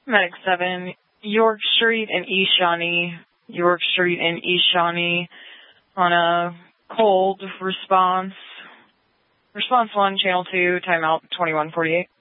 Medic 7, York Street and East Shawnee. York Street and East Shawnee on a cold response. Response 1, Channel 2, timeout 2148.